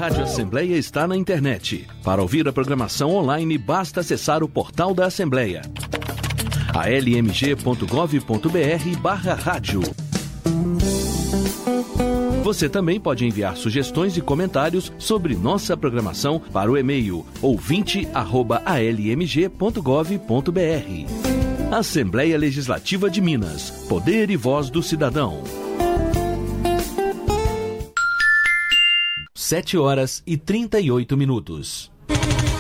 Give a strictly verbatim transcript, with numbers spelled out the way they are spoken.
Rádio Assembleia está na internet. Para ouvir a programação online, basta acessar o portal da Assembleia. a l m g ponto gov ponto b r barra rádio. Você também pode enviar sugestões e comentários sobre nossa programação para o e-mail ouvinte arroba a l m g ponto gov ponto b r. Assembleia Legislativa de Minas. Poder e voz do cidadão. Sete horas e trinta e oito minutos.